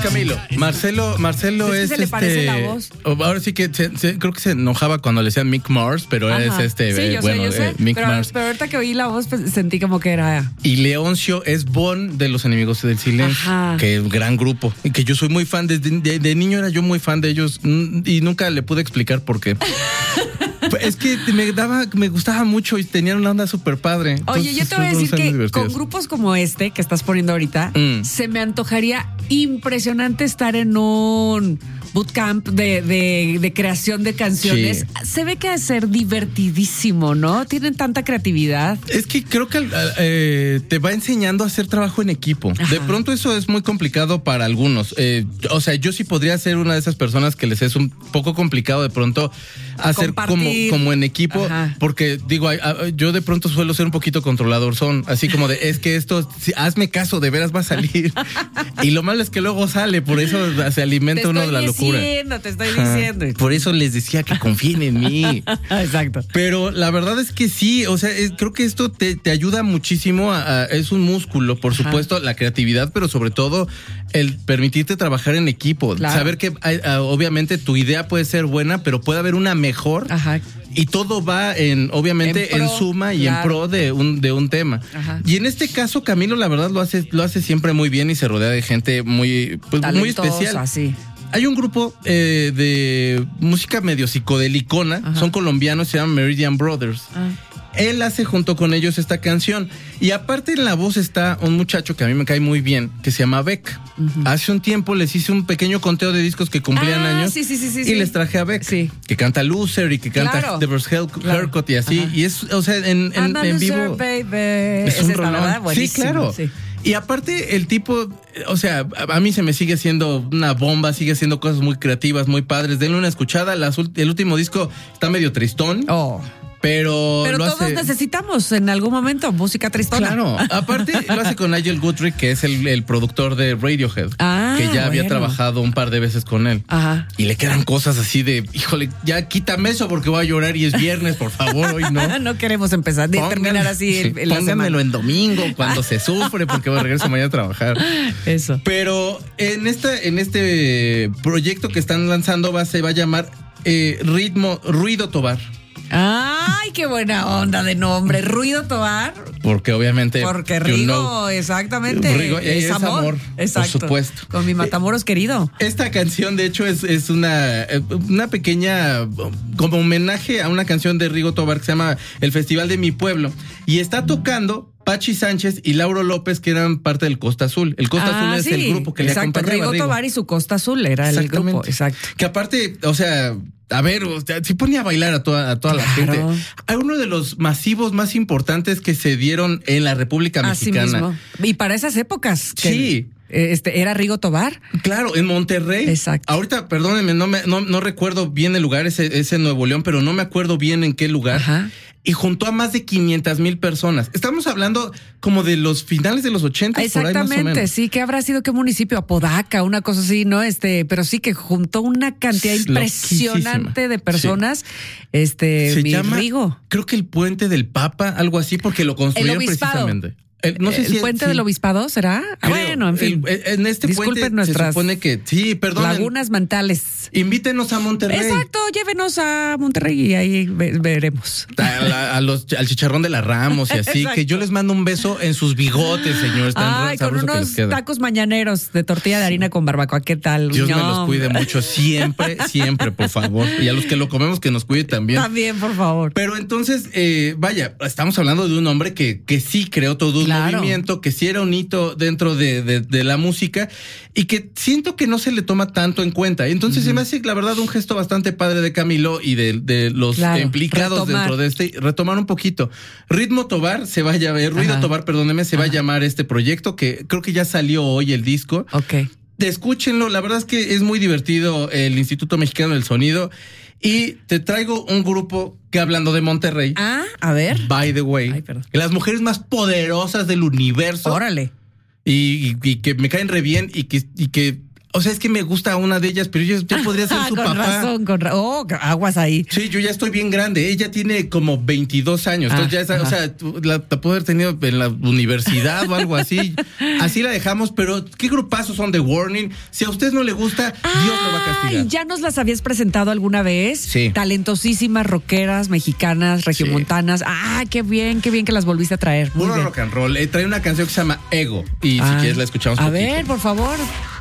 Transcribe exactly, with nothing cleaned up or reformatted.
Camilo. Marcelo, Marcelo es. es, que se este. le parece la voz. Ahora sí que se, se, creo que se enojaba cuando le decían Mick Mars, pero Ajá. es este. Sí, eh, yo bueno, sé, yo sé. eh, Mick pero, Mars. pero ahorita que oí la voz, pues, sentí como que era. Y Leoncio es Bon de Los Enemigos del Silencio, Ajá. que es un gran grupo. Y que yo soy muy fan. Desde de, de niño era yo muy fan de ellos y nunca le pude explicar por qué. Es que me daba, me gustaba mucho y tenían una onda súper padre. Entonces, Oye, yo te voy a decir que divertidos. con grupos como este que estás poniendo ahorita, Mm. se me antojaría impresionante estar en un bootcamp de, de, de creación de canciones. Sí. Se ve que ha de ser divertidísimo, ¿no? Tienen tanta creatividad. Es que creo que eh, te va enseñando a hacer trabajo en equipo. Ajá. De pronto eso es muy complicado para algunos. Eh, o sea, yo sí podría ser una de esas personas que les es un poco complicado de pronto hacer como, como en equipo. Ajá. Porque digo, ay, ay, yo de pronto suelo ser un poquito controlador. Son así como de, es que esto, si, hazme caso, de veras va a salir. Y lo malo es que luego sale, por eso se alimenta Te uno de estoy la locura. diciendo, te estoy Ajá. diciendo. Por eso les decía que confíen en mí. Exacto. Pero la verdad es que sí, o sea, es, creo que esto te, te ayuda muchísimo, a, a, es un músculo, por Ajá. supuesto, la creatividad, pero sobre todo el permitirte trabajar en equipo, Claro. saber que hay, a, obviamente tu idea puede ser buena, pero puede haber una mejor. Ajá. Y todo va en, obviamente, En en, pro, suma y claro. en pro de un, de un tema. Ajá. Y en este caso, Camilo, la verdad, lo hace, lo hace siempre muy bien y se rodea de gente muy, pues, muy Talentosa, especial. sí. Hay un grupo eh, de música medio psicodelicona, Ajá. son colombianos, se llaman Meridian Brothers. Ah. Él hace junto con ellos esta canción. Y aparte en la voz está un muchacho que a mí me cae muy bien, que se llama Beck. Uh-huh. Hace un tiempo les hice un pequeño conteo de discos que cumplían ah, años. Sí, sí, sí, sí, y sí. les traje a Beck, sí. que canta Loser y que canta Claro. The First Haircut Claro. y así. Ajá. Y es, o sea, en, en, en vivo. Baby. Es Esa un es la rolón. verdad, buenísimo. Sí, claro. Sí. Y aparte el tipo, o sea, a, a mí se me sigue siendo una bomba, sigue haciendo cosas muy creativas, muy padres. Denle una escuchada. Las, el último disco está medio tristón. Oh. Pero, Pero lo todos hace... necesitamos en algún momento música tristona. Claro, aparte lo hace con Nigel Godrich, que es el, el productor de Radiohead, ah, que ya había bueno. trabajado un par de veces con él. Ajá. Y le quedan cosas así de, híjole, ya quítame eso porque voy a llorar y es viernes, por favor, hoy no. No queremos empezar de Pónganme, terminar así sí, el, el la pónganmelo semana. en domingo cuando se sufre porque voy a regreso mañana a trabajar. Eso. Pero en esta, en este proyecto que están lanzando va, se va a llamar eh, Ritmo, Ruido Tobar. Ay, qué buena onda de nombre. Ruido Tobar. Porque obviamente. Porque Rigo, you know, exactamente. Rigo es, es amor. amor Exacto. Por supuesto. Con mi Matamoros querido. Esta canción, de hecho, es, es una, una pequeña. Como homenaje a una canción de Rigo Tobar que se llama El Festival de Mi Pueblo. Y está tocando Pachi Sánchez y Lauro López, que eran parte del Costa Azul. El Costa ah, Azul es sí, el grupo que exacto, le acompañaba. Rigo Tobar y su Costa Azul era el grupo. Exacto. Que aparte, o sea. A ver, o sea, sí ponía a bailar a toda, a toda claro. la gente. Hay uno de los masivos más importantes que se dieron en la República Mexicana. Así mismo. Y para esas épocas. Que sí. Este, ¿era Rigo Tobar? Claro, en Monterrey. Exacto. Ahorita, perdónenme, no, me, no, no recuerdo bien el lugar, ese, ese Nuevo León, pero no me acuerdo bien en qué lugar. Ajá. Y juntó a más de quinientas mil personas. Estamos hablando como de los finales de los ochenta. Exactamente, por ahí más o menos. Sí, que habrá sido qué municipio, Apodaca, una cosa así, ¿no? Este, pero sí que juntó una cantidad Es impresionante loquísima. de personas. Sí. Este, se mi llama, Rigo. Creo que el Puente del Papa, algo así, porque lo construyeron precisamente. El, no sé ¿El si puente es, del sí. obispado será? Creo, bueno, en fin. El, en este Disculpen puente nuestras se supone que sí, perdón. Lagunas mentales. Invítenos a Monterrey. Exacto, llévenos a Monterrey y ahí ve, veremos. A, la, a los, al chicharrón de la Ramos y así, que yo les mando un beso en sus bigotes, señores. Ay, con unos tacos mañaneros de tortilla de harina con barbacoa, ¿qué tal? Dios no. me los cuide mucho, siempre, siempre, por favor. Y a los que lo comemos, que nos cuide también. También, por favor. Pero entonces, eh, vaya, estamos hablando de un hombre que, que sí creó todo un claro. movimiento, que sí era un hito dentro de, de, de la música y que siento que no se le toma tanto en cuenta. Entonces uh-huh. se me hace, la verdad, un gesto bastante padre de Camilo y de, de los claro, implicados retomar. dentro de este, retomar un poquito. Ritmo Tobar se va a llamar, Ruido Ajá. Tobar, perdóneme, se Ajá. va a llamar este proyecto que creo que ya salió hoy el disco. Ok. Escúchenlo, la verdad es que es muy divertido el Instituto Mexicano del Sonido. Y te traigo un grupo que, hablando de Monterrey. Ah, a ver. By the way. Ay, perdón. Las mujeres más poderosas del universo. Órale. Y, y, y que me caen re bien y que, y que O sea, es que me gusta una de ellas, pero yo ya podría ser su con papá. Razón, con razón, oh, aguas ahí. Sí, yo ya estoy bien grande. Ella tiene como veintidós años. Entonces Ah, ya es, o sea, la, la puedo haber tenido en la universidad o algo así. Así la dejamos, pero ¿qué grupazos son de Warning? Si a usted no le gusta, Dios lo va a castigar. Ay, ¿ya nos las habías presentado alguna vez? Sí. Talentosísimas rockeras mexicanas, regiomontanas. Ah, qué bien, qué bien que las volviste a traer. Muy Puro bien. rock and roll. Eh, trae una canción que se llama Ego. Y si Ah, quieres la escuchamos A poquito. ver, por favor.